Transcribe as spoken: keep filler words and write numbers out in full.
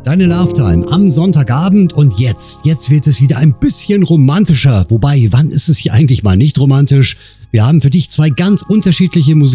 Deine Lovetime am Sonntagabend und jetzt, jetzt wird es wieder ein bisschen romantischer. Wobei, wann ist es hier eigentlich mal nicht romantisch? Wir haben für dich zwei ganz unterschiedliche Musik